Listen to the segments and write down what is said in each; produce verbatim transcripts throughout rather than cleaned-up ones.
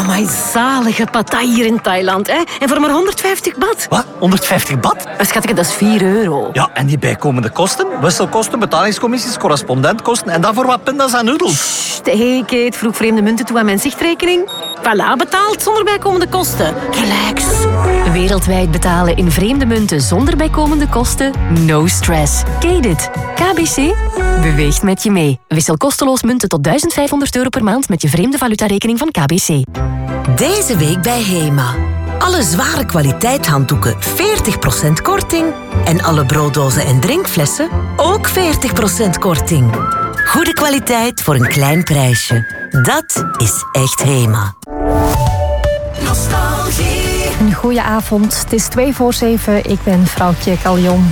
Amai, zalige pattaya hier in Thailand. Hè? En voor maar honderdvijftig baht. Wat? honderdvijftig baht? Schatje, dat is vier euro. Ja, en die bijkomende kosten? Wisselkosten, betalingscommissies, correspondentkosten en dat voor wat pindas en noedels. Sst, hey Kate, vroeg vreemde munten toe aan mijn zichtrekening. Voilà, betaald zonder bijkomende kosten. Relax. Wereldwijd betalen in vreemde munten zonder bijkomende kosten? No stress. Kate it. K B C beweegt met je mee. Wissel kosteloos munten tot duizend vijfhonderd euro per maand met je vreemde valutarekening van K B C. Deze week bij Hema. Alle zware kwaliteit handdoeken veertig procent korting. En alle brooddozen en drinkflessen ook veertig procent korting. Goede kwaliteit voor een klein prijsje. Dat is echt Hema. Nostalgie. Een goeie avond. Het is twee voor zeven. Ik ben vrouwtje Caljon.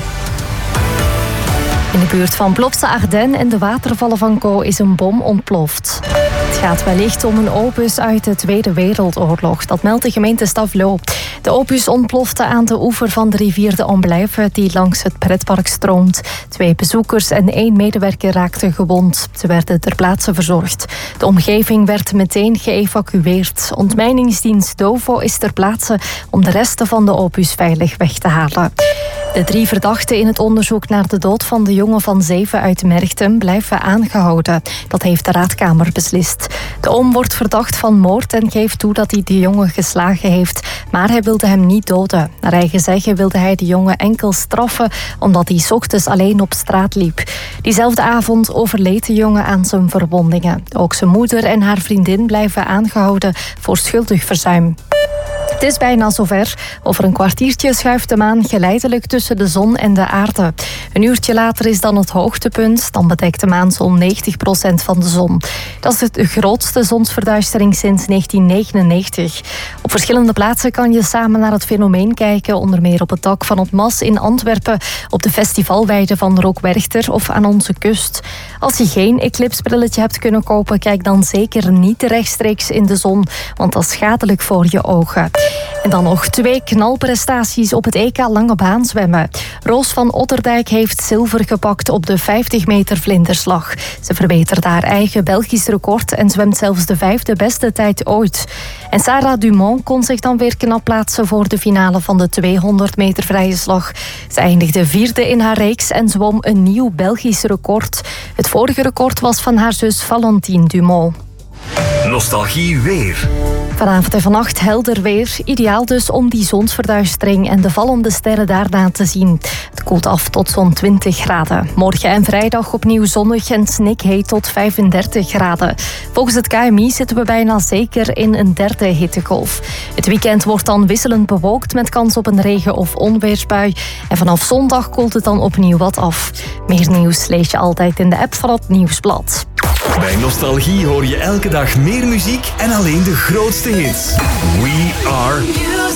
In de buurt van Plopsa Ardennes en de watervallen van Co is een bom ontploft. Het gaat wellicht om een obus uit de Tweede Wereldoorlog. Dat meldt de gemeente Stavelot. De obus ontplofte aan de oever van de rivier de Amblijve die langs het pretpark stroomt. Twee bezoekers en één medewerker raakten gewond. Ze werden ter plaatse verzorgd. De omgeving werd meteen geëvacueerd. Ontmijningsdienst Dovo is ter plaatse om de resten van de obus veilig weg te halen. De drie verdachten in het onderzoek naar de dood van de jongen van zeven uit Merchtem blijven aangehouden. Dat heeft de raadkamer beslist. De oom wordt verdacht van moord en geeft toe dat hij de jongen geslagen heeft. Maar hij wilde hem niet doden. Naar eigen zeggen wilde hij de jongen enkel straffen omdat hij 's ochtends alleen op straat liep. Diezelfde avond overleed de jongen aan zijn verwondingen. Ook zijn moeder en haar vriendin blijven aangehouden voor schuldig verzuim. Het is bijna zover. Over een kwartiertje schuift de maan geleidelijk tussen de zon en de aarde. Een uurtje later is dan het hoogtepunt. Dan bedekt de maan zo'n negentig procent van de zon. Dat is de grootste zonsverduistering sinds negentien negenennegentig. Op verschillende plaatsen kan je samen naar het fenomeen kijken. Onder meer op het dak van het Mas in Antwerpen, op de festivalweide van Rookwerchter of aan onze kust. Als je geen eclipsbrilletje hebt kunnen kopen, kijk dan zeker niet rechtstreeks in de zon, want dat is schadelijk voor je ogen. En dan nog twee knalprestaties op het E K lange baan zwemmen. Roos van Otterdijk heeft zilver gepakt op de vijftig meter vlinderslag. Ze verbetert haar eigen Belgisch record en zwemt zelfs de vijfde beste tijd ooit. En Sarah Dumont kon zich dan weer knap plaatsen voor de finale van de tweehonderd meter vrije slag. Ze eindigde vierde in haar reeks en zwom een nieuw Belgisch record. Het vorige record was van haar zus Valentine Dumont. Nostalgie weer. Vanavond en vannacht helder weer. Ideaal dus om die zonsverduistering en de vallende sterren daarna te zien. Het koelt af tot zo'n twintig graden. Morgen en vrijdag opnieuw zonnig en snikheet tot vijfendertig graden. Volgens het K M I zitten we bijna zeker in een derde hittegolf. Het weekend wordt dan wisselend bewolkt met kans op een regen- of onweersbui. En vanaf zondag koelt het dan opnieuw wat af. Meer nieuws lees je altijd in de app van het Nieuwsblad. Bij Nostalgie hoor je elke dag meer muziek en alleen de grootste hits. We are